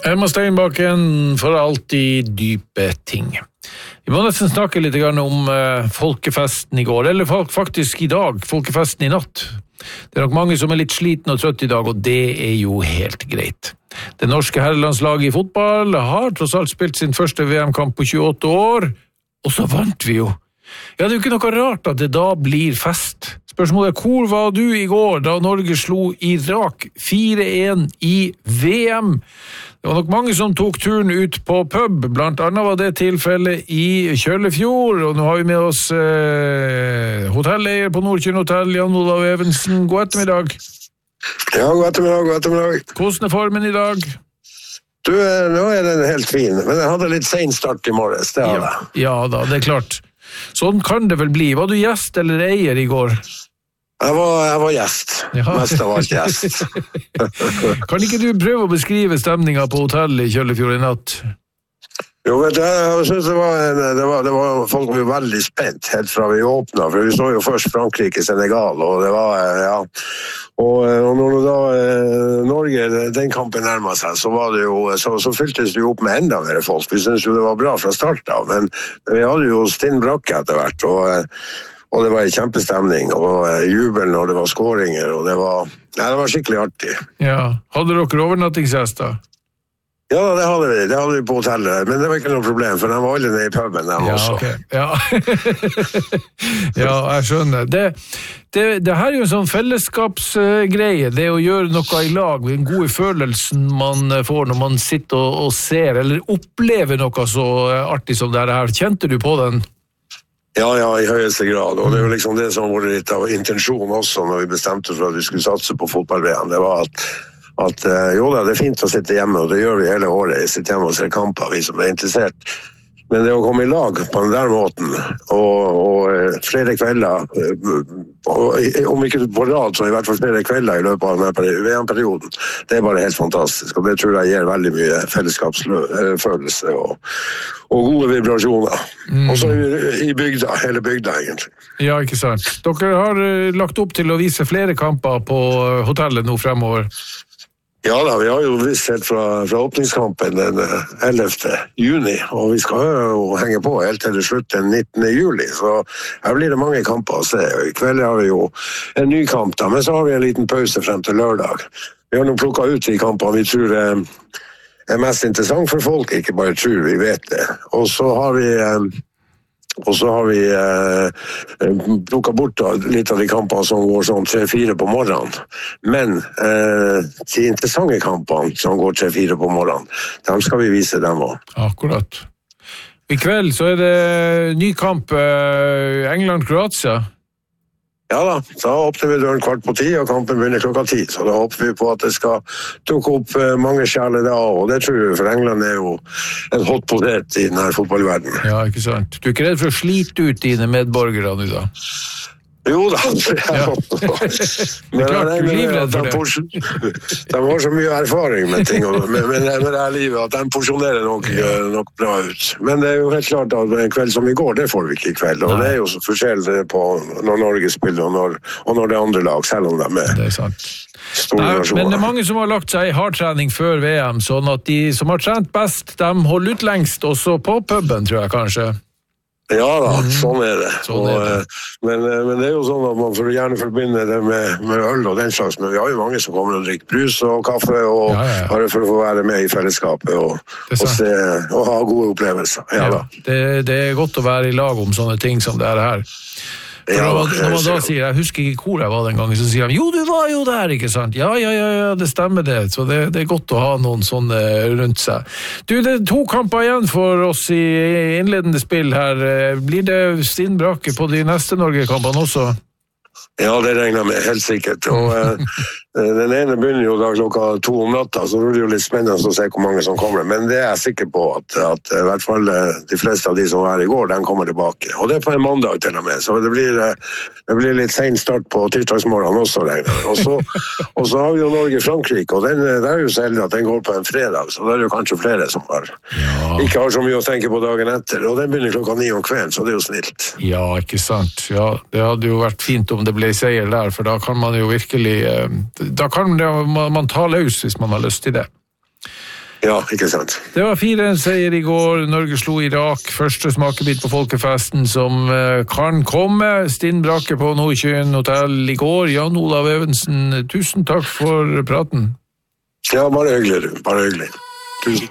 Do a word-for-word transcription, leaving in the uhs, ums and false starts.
Emma Steinbakken for alltid dype ting. Vi må nesten snakke litt om uh, folkefesten i går, eller faktisk i dag, folkefesten i natt. Det er nok mange som er litt sliten og trøtt i dag, og det er jo helt greit. Det norske herrelandslaget i fotball har tross alt spilt sin første V M-kamp på tjueåtte år, og så vant vi jo. Ja, det er jo ikke noe rart at det da blir fest. Spørsmålet er, hvor var du i går da Norge slo Irak fire en i V M? Det var nok mange som tok turen ut på pub, blant annet var det tilfellet i Kjøllefjord, og nå har vi med oss eh, hotelleier på Nordkjønn Hotell, Jan Olav Evensen. God ettermiddag. Ja, god ettermiddag, god ettermiddag. Hvordan er formen i dag? Du, nå er den helt fin, men jeg hadde litt sen start i morges, det hadde jeg. Ja, ja da, det er klart. Sånn kan det vel bli. Var du gjest eller eier i går? Jeg var, jeg var gjest. Ja. Mest av alt gjest. Kan ikke du prøve å beskrive stemningen på hotellet i Kjøllefjord i natt? Jo, vet du, jeg synes det var, en, det var, det var folk var veldig spent helt fra vi åpnet, for vi så jo først Frankrike, Senegal, og det var, ja, og, og når da Norge, den kampen nærmet seg, så var det jo, så, så fyltes det jo opp med enda mer folk. Vi synes jo det var bra fra start av, men vi hadde jo stinn brakke etter hvert, og, og det var en kjempestemning, og jubel når det var skåringer, og det var, ja, det var skikkelig artig. Ja, hadde dere overnattingsgjester? Ja, det hadde vi. Det hadde vi på hotellet, men det var ikke noe problem, for de var alle nede i puben der ja, også. Okay. Ja, ja, jeg skjønner. Det, det, det her er jo en sånn fellesskapsgreie, det å gjøre noe i lag, den gode følelsen man får når man sitter og, og ser, eller opplever noe så artig som det her. Kjente du på den? Ja, ja, i høyeste grad, og det er jo liksom det som var litt av intensjon også når vi bestemte for at vi skulle satse på fotball-V M. Det var at at jo da, det er fint å sitte hjemme, og det gjør vi hele året. Jeg sitter hjemme og ser kamper, vi som er interessert. Men det å komme i lag på den der måten, og, og flere kvelder, og, om ikke på rad, så i hvert fall flere kvelder i løpet av denne V M-perioden, det er bare helt fantastisk, og det tror jeg gir veldig mye fellesskapsfølelse og, og gode vibrasjoner. Mm. Også i, i bygda, hele bygda egentlig. Ja, ikke sant. Dere har lagt opp til å vise flere kamper på hotellet nå fremover. Ja da, vi har jo vist helt fra, fra åpningskampen den ellevte juni, og vi skal jo henge på helt til det slutt den nittende juli, så her blir det mange kamper å se. I kveld har vi jo en ny kamp da, men så har vi en liten pause frem til lørdag. Vi har nå plukket ut de kampene vi tror er, er mest interessant for folk, ikke bare tror vi vet det. Og så har vi... Og så har vi eh, plukket bort litt av de kampene som går sånn tre fire på morgenen. Men eh, de interessante kampene som går tre fire på morgenen, dem skal vi vise dem også. Akkurat. I kveld så er det ny kamp, eh, England-Kroatia. Ja da, da åpner vi døren kvart på ti, og kampen begynner klokka ti. Så da håper vi på at det skal dukke opp mange kjærler da, og det tror vi, for England er jo en hot potet i denne fotballverdenen. Ja, ikke sant. Du er ikke redd for å slite ut dine medborgere nå da? Jo da, ja. Men jeg regner med at de, de har så mye erfaring med ting, med, med, med det her livet, at de porsjonerer nok, nok bra ut. Men det er jo helt klart at en kveld som i går, det får vi ikke i kveld, og Nei. Det er jo så forskjellig på når Norge spiller, og når, og når det er andre lag, selv om de er med. Det er sant. Nei, men det er mange som har lagt seg i hardtrening før V M, sånn at de som har trent best, de holder ut lengst, også på puben, tror jeg kanskje. Ja da, sånn er det. Sånn er det. Og, men, men det er jo sånn at man får gjerne forbinde det med, med øl og den slags, men vi har jo mange som kommer og drikker brus og kaffe, og ja, ja, ja. Bare for å få være med i fellesskapet og, og, se, og ha gode opplevelser. Ja, ja, da. Det, det er godt å være i lag om sånne ting som det er her. Ja, når, man, når man da sier, jeg husker ikke hvor jeg var den gangen, så sier de, jo, du var jo der, ikke sant? Ja, ja, ja, ja det stemmer det, så det, det er godt å ha noen sånne rundt seg. Du, det er to kamper igjen for oss i innledende spill her. Blir det stinnbrakke på de neste Norge-kampene også? Ja, det regner jeg med, helt sikkert. Og eh, den ene begynner jo da klokka to om natta, så det er jo litt spennende å se hvor mange som kommer. Men det er jeg sikker på at, at i hvert fall de fleste av de som var i går, den kommer tilbake. Og det er på en mandag til og med, så det blir, det blir litt sen start på tirsdagsmorgen også, regner jeg. Og så, og så har vi jo Norge-Frankrike, og den, det er jo så heldig at den går på en fredag, så det er jo kanskje flere som har, ja. Ikke har så mye å tenke på dagen etter. Og den begynner klokka ni om kvelden, så det er jo snilt. Ja, ikke sant. Ja, det hadde jo vært fint om det ble seier der, for da kan man jo virkelig, da kan man ta løs hvis man har lyst til det. Ja, ikke sant. Det var fire seier i går. Norge slo Irak. Første smakebit på folkefesten som kan komme. Stinn Brakke på Nordkjøen hotell i går. Jan Olav Evensen, tusen takk for praten. Ja, bare hyggelig, du. Bare hyggelig. Tusen